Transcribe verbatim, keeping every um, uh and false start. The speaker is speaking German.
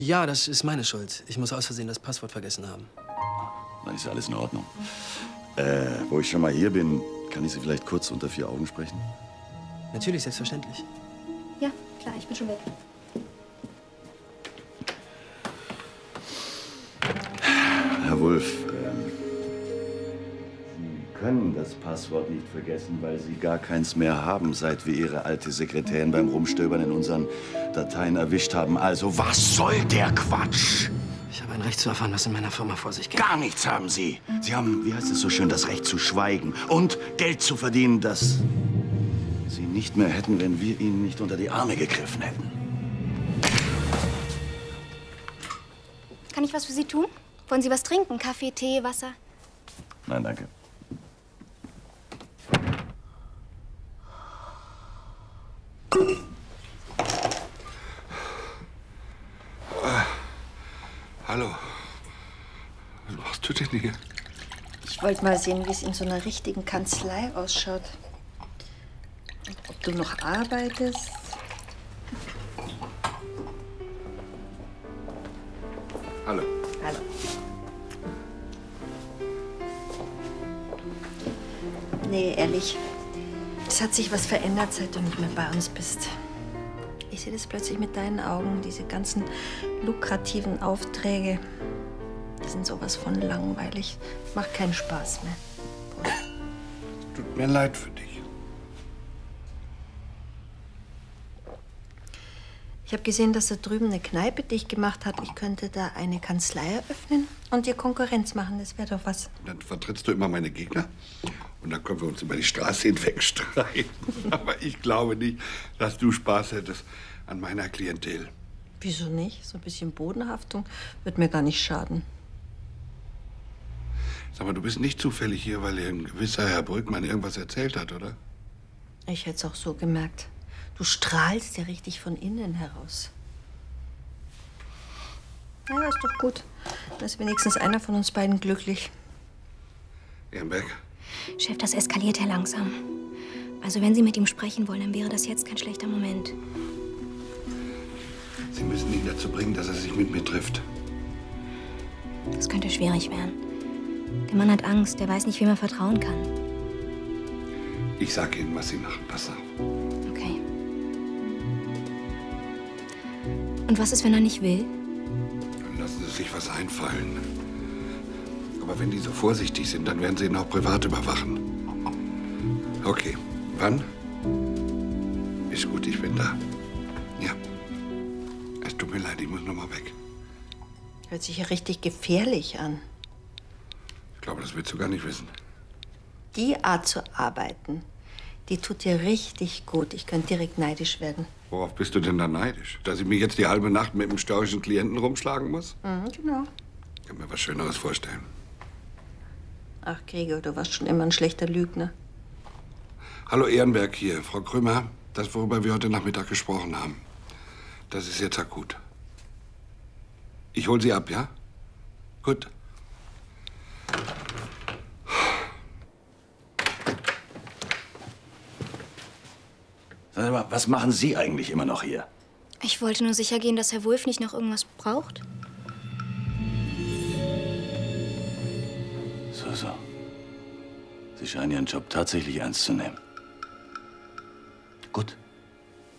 Ja, das ist meine Schuld. Ich muss aus Versehen das Passwort vergessen haben. Dann ist alles in Ordnung. Äh, wo ich schon mal hier bin, kann ich Sie vielleicht kurz unter vier Augen sprechen? Natürlich, selbstverständlich. Ja, klar, ich bin schon weg. Herr Wulff, ähm, Sie können das Passwort nicht vergessen, weil Sie gar keins mehr haben, seit wir Ihre alte Sekretärin beim Rumstöbern in unseren Dateien erwischt haben. Also, was soll der Quatsch? Ich habe ein Recht zu erfahren, was in meiner Firma vor sich geht. Gar nichts haben Sie. Sie haben, wie heißt es so schön, das Recht zu schweigen und Geld zu verdienen, das Sie nicht mehr hätten, wenn wir Ihnen nicht unter die Arme gegriffen hätten. Kann ich was für Sie tun? Wollen Sie was trinken? Kaffee, Tee, Wasser? Nein, danke. Hallo. Was machst du denn hier? Ich wollte mal sehen, wie es in so einer richtigen Kanzlei ausschaut. Ob du noch arbeitest. Hallo. Hallo. Nee, ehrlich. Es hat sich was verändert, seit du nicht mehr bei uns bist. Ich sehe das plötzlich mit deinen Augen, diese ganzen lukrativen Aufträge. Die sind sowas von langweilig. Macht keinen Spaß mehr. Tut mir leid für dich. Ich habe gesehen, dass da drüben eine Kneipe dicht gemacht hat. Ich könnte da eine Kanzlei eröffnen und dir Konkurrenz machen. Das wäre doch was. Dann vertrittst du immer meine Gegner und dann können wir uns über die Straße hinweg streiten. Aber ich glaube nicht, dass du Spaß hättest an meiner Klientel. Wieso nicht? So ein bisschen Bodenhaftung wird mir gar nicht schaden. Sag mal, du bist nicht zufällig hier, weil dir ein gewisser Herr Brückmann irgendwas erzählt hat, oder? Ich hätte es auch so gemerkt. Du strahlst ja richtig von innen heraus. Na ja, ist doch gut. Dann ist wenigstens einer von uns beiden glücklich. Ehrenberg? Chef, das eskaliert ja langsam. Also wenn Sie mit ihm sprechen wollen, dann wäre das jetzt kein schlechter Moment. Sie müssen ihn dazu bringen, dass er sich mit mir trifft. Das könnte schwierig werden. Der Mann hat Angst, der weiß nicht, wem er vertrauen kann. Ich sag Ihnen, was Sie machen. Pass auf. Okay. Und was ist, wenn er nicht will? Dann lassen Sie sich was einfallen. Aber wenn die so vorsichtig sind, dann werden Sie ihn auch privat überwachen. Okay. Wann? Ist gut, ich bin da. Ja. Es tut mir leid, ich muss noch mal weg. Hört sich ja richtig gefährlich an. Ich glaube, das willst du gar nicht wissen. Die Art zu arbeiten, die tut dir richtig gut. Ich könnte direkt neidisch werden. Worauf bist du denn da neidisch? Dass ich mich jetzt die halbe Nacht mit einem störrischen Klienten rumschlagen muss? Mhm, genau. Ich kann mir was Schöneres vorstellen. Ach, Gregor, du warst schon immer ein schlechter Lügner. Hallo Ehrenberg hier. Frau Krömer, das, worüber wir heute Nachmittag gesprochen haben, das ist jetzt akut. Ich hol Sie ab, ja? Gut. Sag mal, was machen Sie eigentlich immer noch hier? Ich wollte nur sicher gehen, dass Herr Wulff nicht noch irgendwas braucht. So, so. Sie scheinen Ihren Job tatsächlich ernst zu nehmen. Gut.